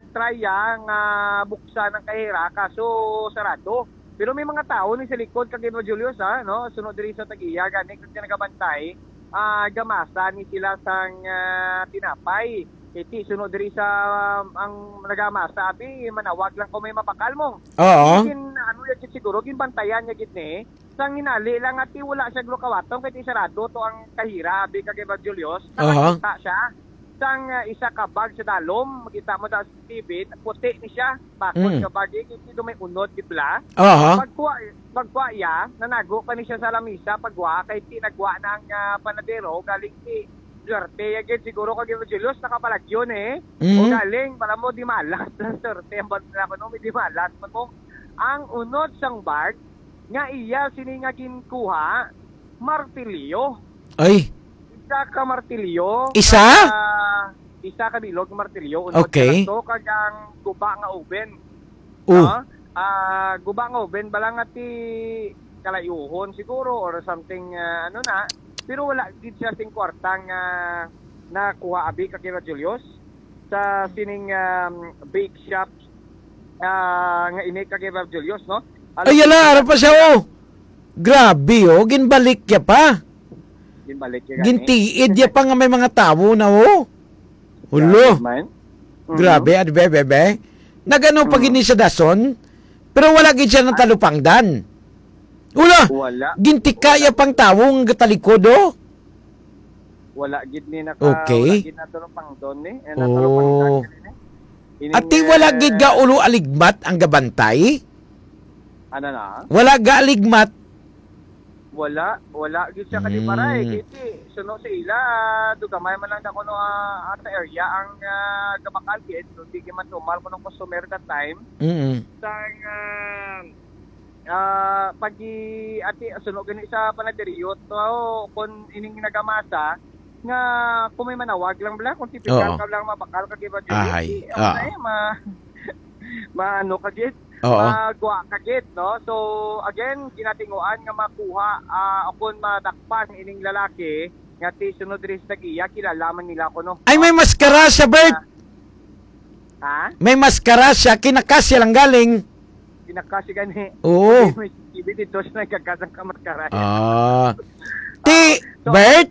nagtry nga buksan ng kahira kaso sarado. Pero may mga tao ni sa likod kag Julius no, sunod diri sa Tagiya gani kag nagabantay, gamasa ni sila sang tinapay. Iti sunod diri sa ang nagamasa abi manawag lang ko may mapakal mo. Oo. Ano yun siguro ginbantayan niya gid ni sang hinali lang ati wala siya glukawatong kay sarado to ang kahira abi kag Julius. Nakita siya sang isa ka bag sa dalom, makita mo sa TV, puti ni siya, bakod ka bag, ito may unod, gitla. Pagkuha ya, nanago pa ni siya sa lamisa, pagkuha, kay tinagwa ng panadero, galing si Duarte, agad siguro kag Julius, nakapalagyon o galing, para mo di malas, Duarte, ang bag na ako, di malas, ang unod sang bag, nga iya siningagin kuha, martilyo. Ay! Isa ka martilyo. Isa? Isa ka bilog martilyo. Unod okay. Ito kagang guba nga oven. Guba nga oven, balang ati kalayuhon siguro or something, ano na. Pero wala gid siya sing kwartang nakuha abi kag Julius sa sining bake shop nga ini kag Julius, no? Ay, yala, ara pa siya, Grabe, ginbalik ya pa. Gintiid ya pa nga may mga tao na, Hulo. Grabe, bebe. Nagano pa gini sa dason, pero wala gid siya ng talupangdan. Wala. Gintikaya pang tao ang gatalikod, Wala gid ni okay. Wala gid na talupangdon ni. Ati wala gid ga ulo aligmat ang gabantay? Ano na? Wala ga aligmat. Wala gid siya kadiparay kiti suno sa ila dugamay man lang ako no sa area ang gabakal gid so di man tumal ko ng customer that time. Sang pagi ati suno gani sa panaderyo to kun ining nagamasa nga kung may manawag lang bala kung tipikal ka lang mabakal ka giba di maano ka gid guwa kagit, no? So, again, kinatinguan nga makuha akon madakpan ining lalaki nga ti sunod rin sa Tagiya, kilalaman nila ko, no? Ay, may maskara siya, Bert! May maskara siya, kinakasya lang galing. Kinakasya gani? Oo. May ibig dito siya nagkakasang kamaskara. Bert?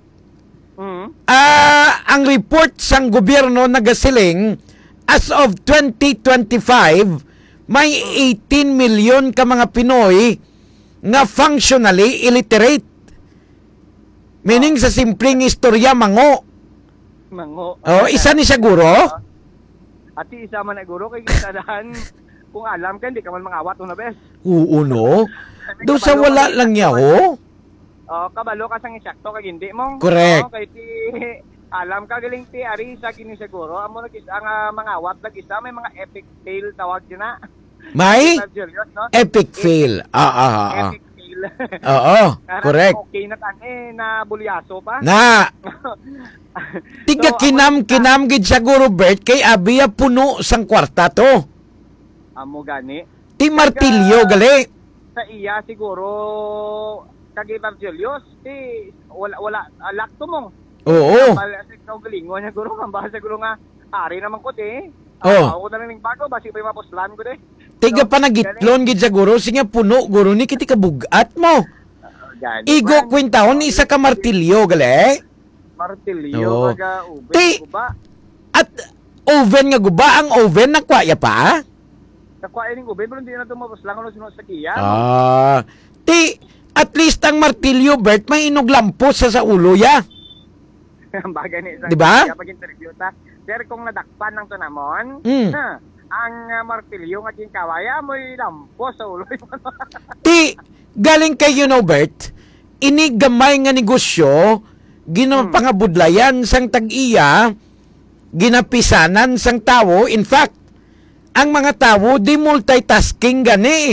Ang report sang gobyerno nagasiling, as of 2025, may 18 million ka mga Pinoy nga functionally illiterate. Meaning sa simpleng istorya, mango. Isa ni siya guro? Ati isa man na guro, kay kisadahan, kung alam ka, hindi ka man mangawat una bes. Oo, no? Doon sa wala lang niya, kabalo ka sang isakto, kag hindi mo. Correct. Kay ti alam ka galing ti ari sa kini siguro amo nag-isa nga mangawat nag-isa may mga epic fail tawag din na. May epic fail. Epic fail. Oo, correct. Okay na tani na bulyaso pa. Na. Tiga kinam gid siguro Bert kay abiya puno sang kwarta to. Amo gani. Ti martilyo gali. Sa iya siguro kag Julius ti wala lakto mo. Oo. Ikaw galingon niya guro nga basa guro nga ari naman ko ti. Ako na ning bago basi pa mapuslan ko de. Tiga pa nagitlon gid sa guro singa puno guro ni kiti kabugat mo. Igo kwintahon isa ka martilyo gali. Martilyo ga oven guba. At oven nga guba ang oven nakwaya pa? Nakwaya ning oven pero hindi na tumapuslan ko sunod sa kiya. At least ang martilyo Bert may inog lampos sa ulo ya. Bagay ni isang diba? Pag interview ta. Pero kung nadakpan ng tunamon, ang martilyo nga kinkawaya mo'y lampos sa ulo. Galing kay Bert, ini gamay nga negosyo, ginapangabudlayan sang Tag-iya, ginapisanan sang tao. In fact, ang mga tao di multitasking gani.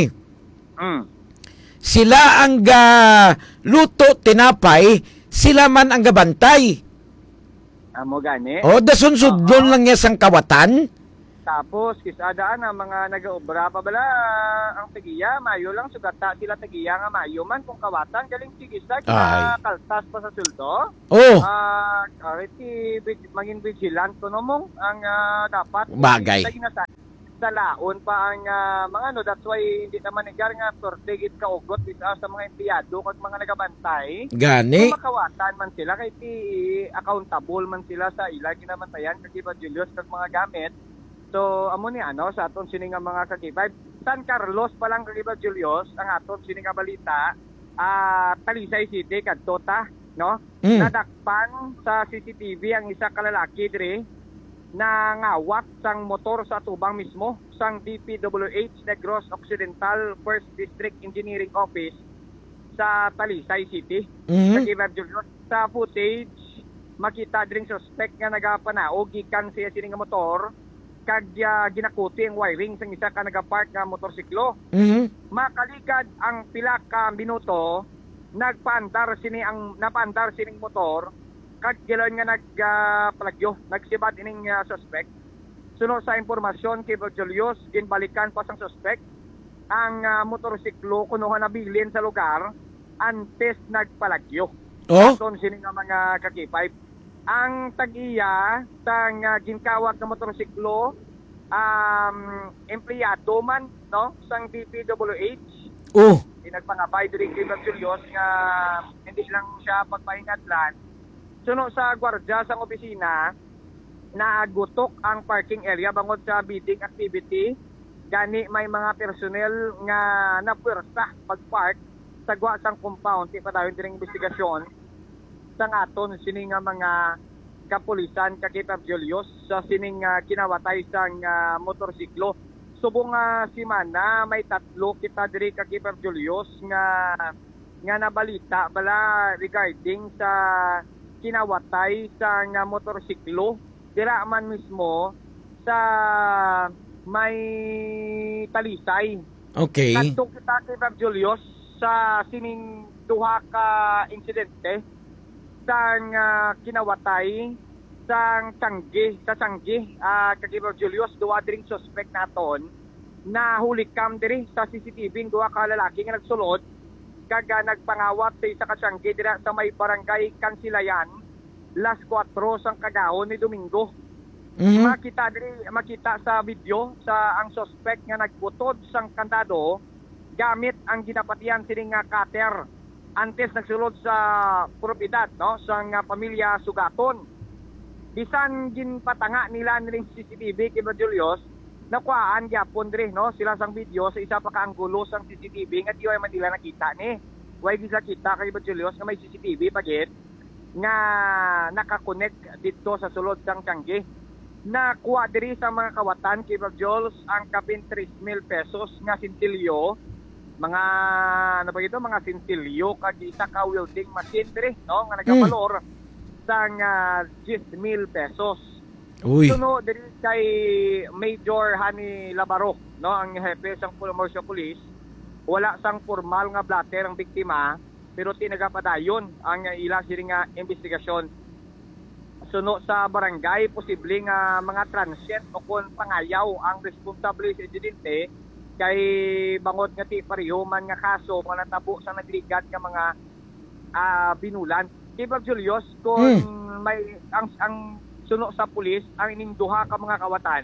Sila ang luto, tinapay, sila man ang gabantay. Amo gani. Dason sudlon lang niya sang kawatan. Tapos kisadaan ang mga nagaobra pa bala ang Tagiya, mayo lang sugata sila Tagiya nga mayo man kung kawatan galing sigisa kaltas pa sa suldo. Ariti maging vigilant kuno mong ang dapat bagay. sa laon pa ang mga ano, that's why hindi naman igar nga tortigit kaugot sa mga empleyado kag mga nagabantay. Gani. Kung makawatan man sila kay ti accountable man sila sa ila ginabantayan kag iba Julius kag mga gamit. So amo ni ano sa aton sini nga mga kakibay. San Carlos pa lang kag iba Julius ang aton sini nga balita. Talisay City kadto ta, no? Nadakpan sa CCTV ang isa ka lalaki dire na ngawat sang motor sa tubang mismo sang DPWH Negros Occidental 1st District Engineering Office sa Talisay City. Sa footage makita dring suspect nga nagapanaog gikan siya sini nga motor kag ginakuti ang wiring sang isa ka nagapark nga motorsiklo. Makalikad ang pila ka minuto napaandar sining motor kag gilan nga nagpalagyo nagsibad ining suspect. Sunod sa impormasyon kay Julius ginbalikan pa sang suspect ang motorsiklo kuno na bilin sa lugar antes nagpalagyo. Aton sini nga mga kakipay ang tag-iya sang ginkawat nga motorsiklo empleyado man no sang DPWH. Nagpangabay diri kay Julius nga hindi lang siya pagpahingatlan. Suno sa gwardya sang opisina nagutok ang parking area bangod sa bidding activity. Gani may mga personnel nga napuwersa pagpark sa gwa sang compound ti padayon diring investigasyon sang aton sining mga kapulisan kag Julius sa sining kinawatay sang motorsiklo. Subong simana may tatlo kita diri kag Julius nga nabalita bala regarding sa kinawatay sa motorsiklo dira man mismo sa may Talisay. Okay. Kadto kita kay Julius sa sining duha ka insidente sang kinawatay sang Tiangge kag Julius duha dring suspect naton na hulikam diri sa CCTV duha ka lalaki nga nagsulod kag nagpangawat sa isa ka Tiangge dira sa may barangay Kansilayan Las 4 sang kagahon ni Domingo. Makita sa video sa ang suspect nga nagbutod sang kandado gamit ang ginapatian sining cutter antes nagsulod sa propiedad no sang pamilya Sugaton. Bisan ginpatanga nila niling CCTV kay Julius nakuhaan gyapon diri no sila sang video sa isa pa ka anggulo sang CCTV nga di ay man nila nakita ni. Way gisa kita kay Julius nga may CCTV pagit nga nakakonect dito sa sulod sang Tiangge. Nakuha diri sa mga kawatan kay Julius ang kapin 3,000 pesos nga sintilyo, mga ano ba ito, mga sintilyo kag isa ka welding machine diri no nga nagabalor sang 10,000 pesos. Suno diri kay Major Hani Labaro no ang hepe sang Commercial Police. Wala sang formal nga blatter ang biktima pero tinagapadayon ang ila siring nga investigasyon. Suno sa barangay posible nga mga transient o kung pangayaw ang responsable sa insidente kay bangod nga ti pareho man nga kaso nga natabo sa nagligat nga mga binulan. Kay Julius kung may ang suno sa pulis ang ining duha ka mga kawatan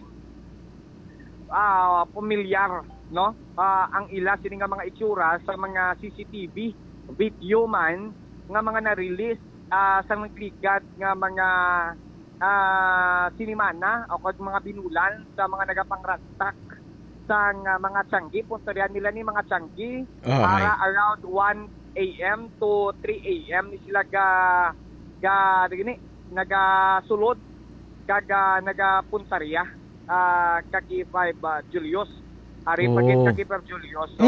pamilyar no ang ila sini nga mga itsura sa mga CCTV video man nga mga na-release sa nagligat nga mga sinimana o kag mga binulan sa mga nagapangrantak sa mga Tiangge. Puntorian nila ni mga Tiangge para around 1 a.m. to 3 a.m. ni sila nagasulod kag nagapuntarya kagi 5 Julius. Ari pagit kagi Julius. So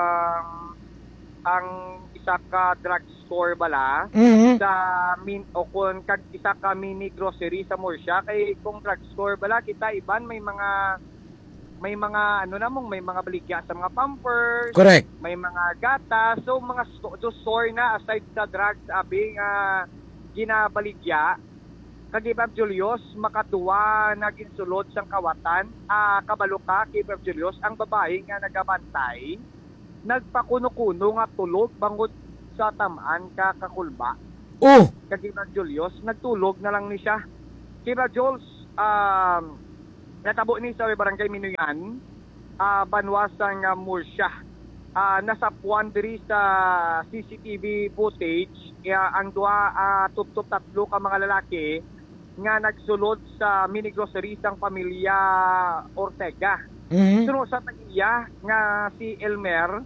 ang isa ka drugstore bala sa o kung kag isa ka mini grocery sa Murcia kay kung drugstore bala kita iban may mga ano namong may mga baligya sa mga pampers. Correct. May mga gatas, so mga store na aside sa drugs abing ginabaligya kag Julius makaduwa na ginsulod sang kawatan kabalo ka kay Julius ang babae nga nagabantay nagpakuno-kuno nga tulog bangod sa tamaan kakulba. Kag Julius nagtulog na lang ni siya. Kay Jules natabo ni sa Barangay Minuyan, banwasang Murcia. Nasapuan diri sa CCTV footage ang tuptop tatlo ka mga lalaki nga nagsulod sa mini grocery sang pamilya Ortega. Suno sa tagiya nga si Elmer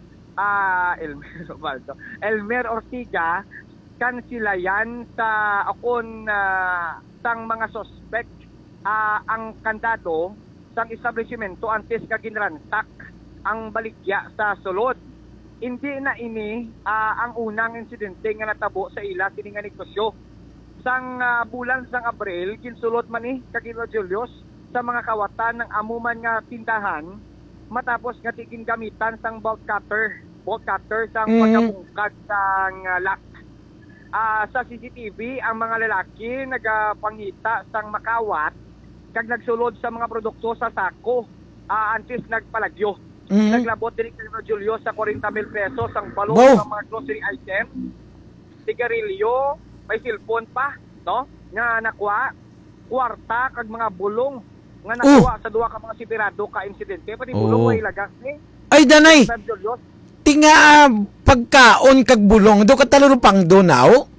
Ortega kan sila yan sa akon sang mga suspect ang kandado sang establishmento antes ka ginransak ang baligya sa sulod. Hindi na ini ang unang insidente nga natabo sa ila sini nga negosyo. Sang bulan sang Abril ginsulod man ni Kagino Julius sa mga kawatan ng amuman nga tindahan matapos nga tigin gamitan sang bolt cutter sang pagkabungkag sang lock. Sa CCTV ang mga lalaki nagapangita sang makawat kag nagsulod sa mga produkto sa sako antes nagpalagyo. Naglabot din kay Julio sa 40,000 pesos ang balon ng mga grocery item, sigarilyo, may cellphone pa, no? Nga nakuha, kwarta kag mga bulong nga nakuha sa duha ka mga sibirado ka insidente, pati bulong ay lagas ni. Ay danay. Tinga pagkaon kag bulong do katalurupang donaw.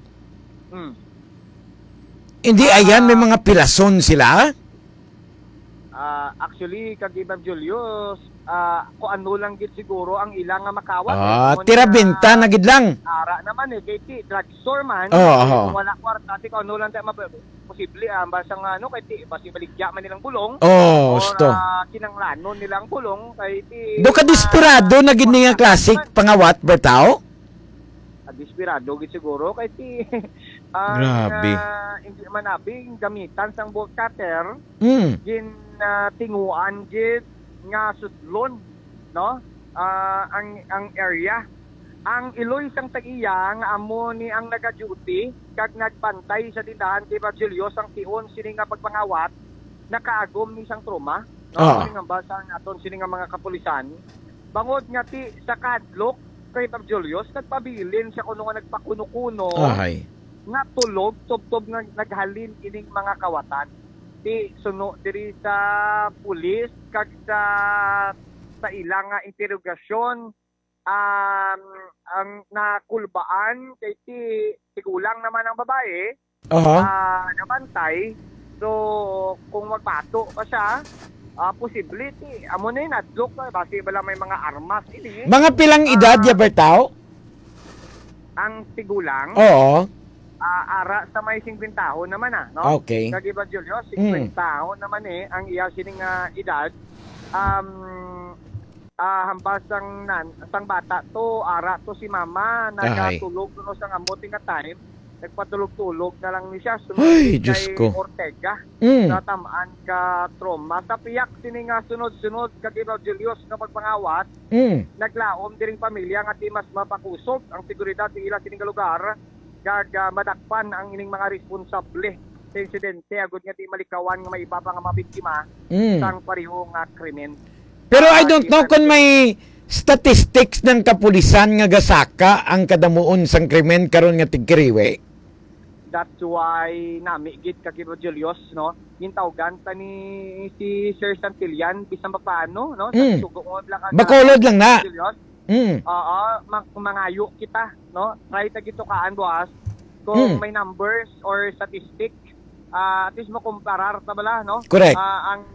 Hindi ayan may mga pilason sila. Actually kag Ma'am Julius, kung ano lang gid siguro ang ilang nga makawat. Tirabenta na gid lang. Ara naman kay drugstore man. Wala kwarta kung ano lang posible basang kay basi baligya man nilang bulong. Kinanglanon nilang bulong kay do ka desperado na gid nga classic pangawat bertao. Desperado gid siguro kay grabe. Hindi man abing gamitan sang bolt cutter. Tinguan gid nga sudlon, no? Ang area. Ang iloy sang tagiya nga amo ni ang naga-duty kag nagpantay sa tindahan kay Julius ang tion sini nga pagpangawat nakaagom ni sang trauma, no? Sini nga basa naton sini nga mga kapulisan. Bangod nga ti sa kadlok kay Julius nagpabilin siya kuno nga nagpakuno-kuno. Nga tulog tubtob nga naghalin ining mga kawatan. Ti suno diri sa pulis kag sa ilang nga interogasyon ang nakulbaan kay tigulang naman ang babae nabantay. So kung magpato pa siya posible amo na yun adlok basi bala may mga armas ini. Mga pilang edad ya bertao? Ang tigulang? Ara sa may 50 taon naman no? Okay. Kagiba Julio, 50 taon naman ang iya sining edad. Hambas sang bata to, ara to si mama, nagatulog no sang amuting nga time. Nagpatulog-tulog na lang ni siya sunod kay Ortega. Natamaan ka trauma. Sa piyak sining sunod-sunod kagiba Julius nga pagpangawat. Naglaom diring pamilya nga di mas mapakusog ang seguridad sa ila sining lugar. Kag madakpan ang ining mga responsable sa insidente agud nga di malikawan nga may iba pa nga mabiktima sang pareho nga krimen. Pero I don't know kung may statistics ng kapulisan nga gasaka ang kadamuon sang krimen karon nga tigkiriwe. That's why nami gid kag Julius no gintawgan ta ni si Sir Santillan bisan pa paano no sa sugo lang Bacolod lang na. Julius. Mangayo kita, no? Try ta gito kaan boss kung may numbers or statistic at least mo kumparar ta bala, no? Correct. Ang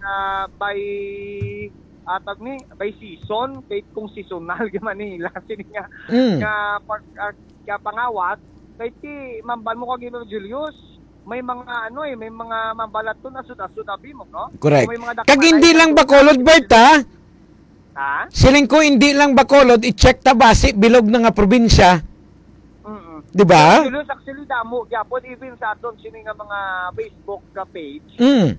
by season kay kung seasonal gi Manila sini nga pangawat kay ti mamban mo kag Julius may mga may mga mambalat to na asud abi mo, no? Correct. Kag hindi lang Bacolod Berta. Siling ko hindi lang Bacolod, i-check ta basi bilog na nga probinsya. Di ba? Actually damo gyapon even sa aton sini nga mga Facebook ka page.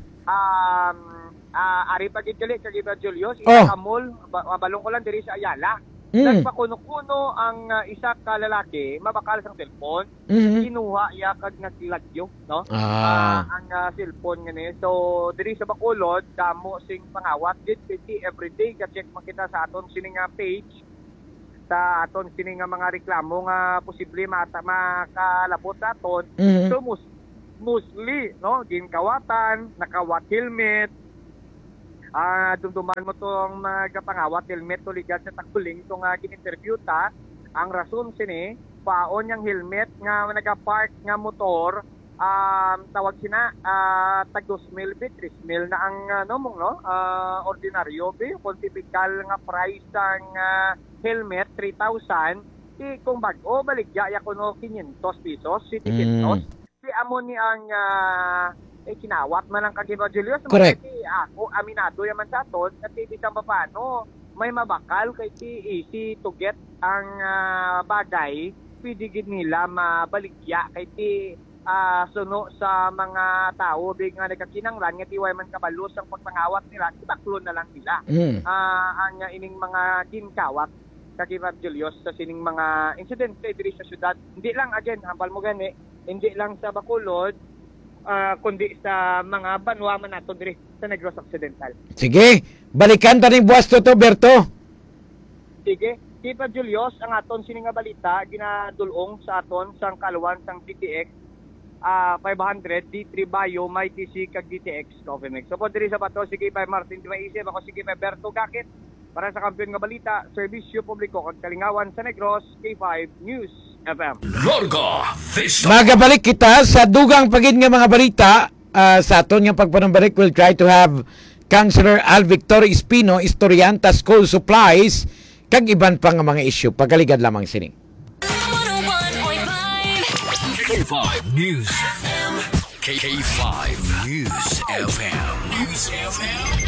Ari pa gid dili kag Julius ikamol balong ko lang diri sa Ayala. Nagpakuno-kuno ang isa ka lalaki, mabakal sang cellphone, kinuha iya kag naglagyo, no? Ang cellphone nga ni. So diri sa Bacolod, damo sing pangawat gid everyday ka check makita sa aton sini nga page sa aton sini nga mga reklamo nga posible makalabot sa aton. So mostly, no, ginkawatan, nakawat helmet, Dumduman mo itong mga pangawat, helmet tuligan sa taguling itong kin-interview ta. Ang rason sini, paon yung helmet nga nagapark nga motor, tawag sina, tag 2,000 bit, 3,000 na ang ordinaryo, kung typical nga price ang helmet, 3,000, kung bago, baligya, yakuno 500 pesos, 700 si amo ni ang kinawat man ang kagiba Julius. Correct. Ako aminado yaman sa aton at ibig ang paano may mabakal kay easy to get ang bagay pwede gid nila mabaligya kay suno sa mga tao big nga nagkakinanglan nga tiway man kabalos ang pagpangawat nila ibaklon na lang nila. Ang ining mga ginkawat kagiba Julius sa sining mga incident kay diri sa syudad. Hindi lang again hambal mo gani, hindi lang sa Bacolod kundi sa mga banwa man nato diri sa Negros Occidental. Sige, balikan ta ning buwas to Berto. Sige, Kipa Julius, ang aton sini nga balita ginadulong sa aton sang kaluwan sang DTX 500 D3 Bayo may TC kag DTX Coffee Mix. So po diri sa bato sige pa Martin di maisip ako sige pa Berto Gakit para sa kampiyon nga balita, serbisyo publiko kag kalingawan sa Negros K5 News FM. Magabalik kita sa dugang pagid nga mga balita sa aton nga pagpanumbalik. We'll try to have Councilor Al Victor Espino, Historianta School Supplies kag iban pa nga mga issue. Pagaligad lamang sini. K5 News FM. K5 News FM.